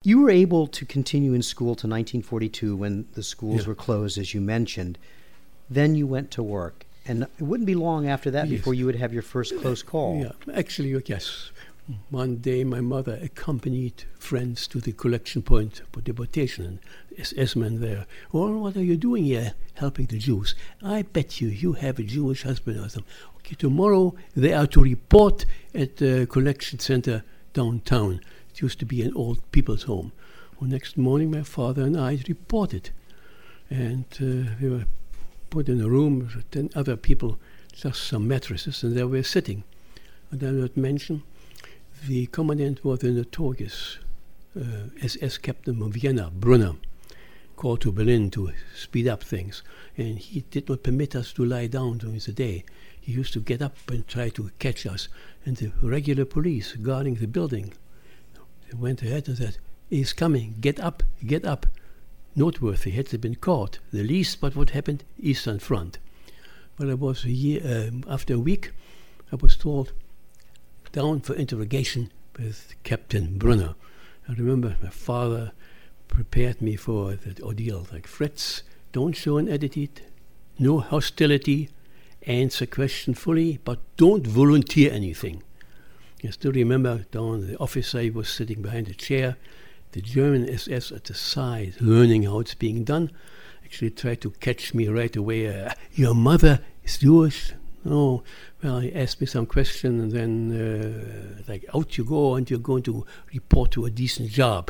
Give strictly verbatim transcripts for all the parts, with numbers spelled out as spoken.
You were able to continue in school to nineteen forty-two when the schools Yeah. were closed, as you mentioned. Then you went to work. And it wouldn't be long after that Yes. before you would have your first close call. Yeah, actually, yes. One day, my mother accompanied friends to the collection point for deportation, and S S men there. Well, what are you doing here, helping the Jews? I bet you, you have a Jewish husband or something. Okay, tomorrow they are to report at the collection center downtown. It used to be an old people's home. Well, next morning, my father and I reported, and uh, we were put in a room with ten other people, just some mattresses, and there we were sitting. And I not mention, the commandant was a notorious uh, S S captain of Vienna, Brunner, called to Berlin to speed up things. And he did not permit us to lie down during the day. He used to get up and try to catch us. And the regular police guarding the building, they went ahead and said, he's coming, get up, get up. Noteworthy, had they been caught, the least but what happened, Eastern Front. Well, I was a year, um, after a week, I was told, down for interrogation with Captain Brunner. I remember my father prepared me for that ordeal, like, Fritz, don't show an attitude, no hostility, answer question fully, but don't volunteer anything. I still remember down the officer was sitting behind a chair, the German S S at the side, learning how it's being done, actually tried to catch me right away. Uh, your mother is Jewish? No. Well, he asked me some question, and then, uh, like, out you go, and you're going to report to a decent job.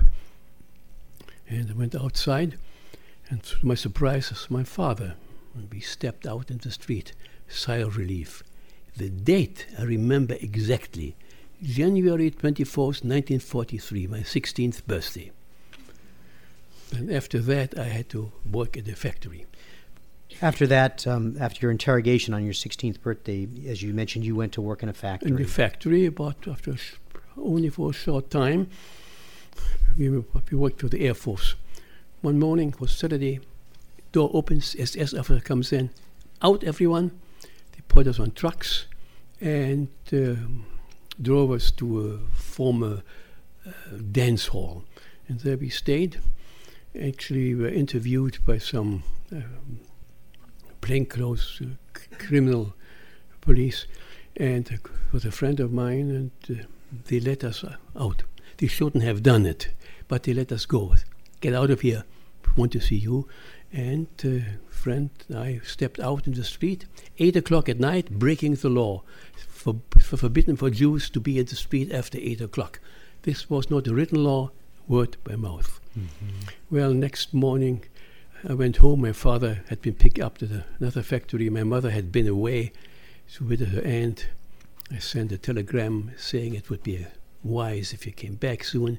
And I went outside, and to my surprise, it was my father. And we stepped out in the street, sigh of relief. The date I remember exactly. January twenty-fourth, nineteen forty-three, my sixteenth birthday. And after that, I had to work at the factory. After that, um, after your interrogation on your sixteenth birthday, as you mentioned, you went to work in a factory. In the factory, but after a sh- only for a short time, we, were, we worked for the Air Force. One morning, it was Saturday, door opens, S S officer comes in, out everyone. They put us on trucks and um, drove us to a former uh, dance hall. And there we stayed. Actually, we were interviewed by some um, plainclothes uh, c- criminal police, and uh, was a friend of mine, and uh, they let us uh, out. They shouldn't have done it, but they let us go. Get out of here. We want to see you. And uh, friend and I stepped out in the street, eight o'clock at night, breaking the law. For, for forbidden for Jews to be in the street after eight o'clock. This was not a written law, word by mouth. Mm-hmm. Well, next morning, I went home. My father had been picked up to the, another factory. My mother had been away. So with her aunt, I sent a telegram saying it would be wise if you came back soon.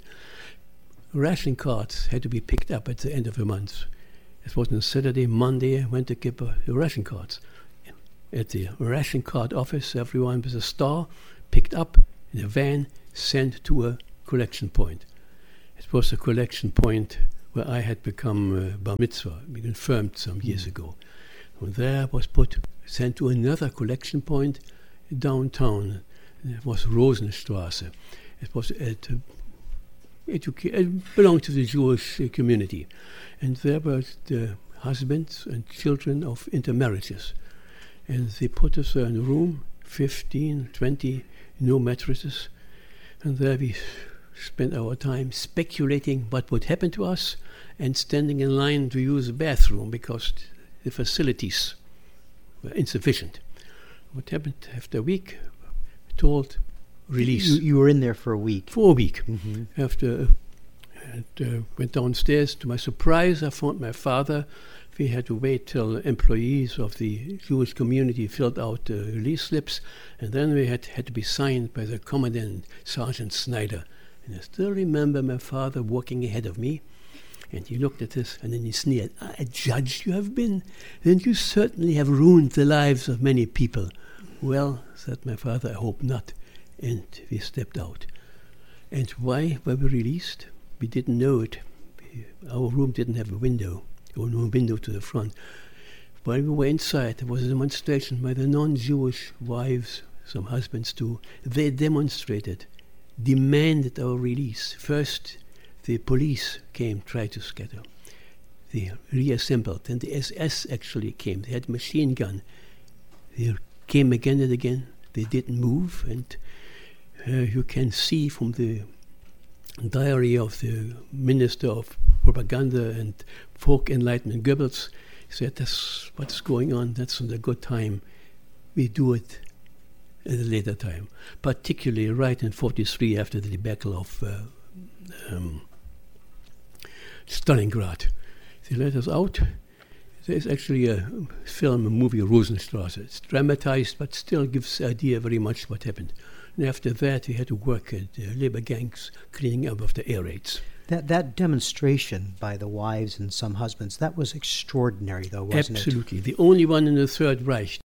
Ration cards had to be picked up at the end of the month. It was on Saturday, Monday, I went to get uh, the ration cards. At the ration card office, everyone with a star picked up in a van, sent to a collection point. It was a collection point where I had become uh, bar mitzvah, confirmed some years ago. And there I was put, sent to another collection point downtown. It was Rosenstrasse. It was at, uh, educa- it belonged to the Jewish uh, community. And there were the husbands and children of intermarriages. And they put us in a room, fifteen, twenty, no mattresses. And there we spent our time speculating what would happen to us and standing in line to use the bathroom because the facilities were insufficient. What happened after a week? Told release. You, you were in there for a week. For a week. Mm-hmm. After and uh, went downstairs. To my surprise, I found my father. We had to wait till employees of the Jewish community filled out the release slips, and then we had, had to be signed by the commandant, Sergeant Snyder. And I still remember my father walking ahead of me, and he looked at this, and then he sneered, "A judge you have been? Then you certainly have ruined the lives of many people." "Well," said my father, "I hope not." And we stepped out. And why were we released? We didn't know it. We, our room didn't have a window. There was no window to the front. While we were inside, there was a demonstration by the non-Jewish wives, some husbands too. They demonstrated, demanded our release. First, the police came, tried to scatter. They reassembled, and the S S actually came. They had a machine gun. They came again and again. They didn't move, and uh, you can see from the diary of the Minister of Propaganda and Folk Enlightenment, Goebbels, said, that's what's going on, that's not a good time. We do it at a later time, particularly right in forty-three after the debacle of uh, um, Stalingrad. They let us out. There's actually a film, a movie, Rosenstrasse. It's dramatized, but still gives the idea very much what happened. And after that, they had to work at uh, labor gangs cleaning up of the air raids. That that demonstration by the wives and some husbands, that was extraordinary, though, wasn't Absolutely. it? Absolutely. The only one in the Third Reich.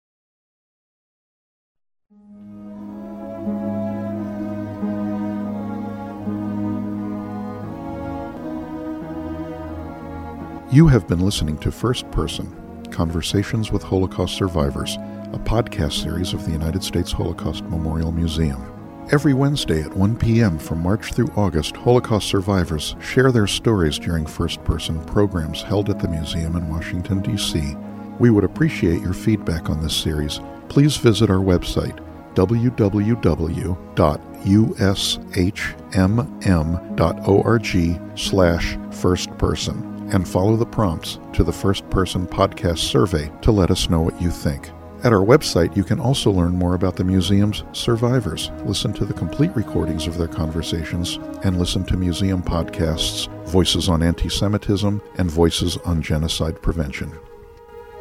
You have been listening to First Person, Conversations with Holocaust Survivors, a podcast series of the United States Holocaust Memorial Museum. Every Wednesday at one p.m. from March through August, Holocaust survivors share their stories during first-person programs held at the museum in Washington, D C We would appreciate your feedback on this series. Please visit our website, w w w dot u s h m m dot org slash firstperson. and follow the prompts to the First Person Podcast survey to let us know what you think. At our website, you can also learn more about the museum's survivors, listen to the complete recordings of their conversations, and listen to museum podcasts, Voices on Anti-Semitism and Voices on Genocide Prevention.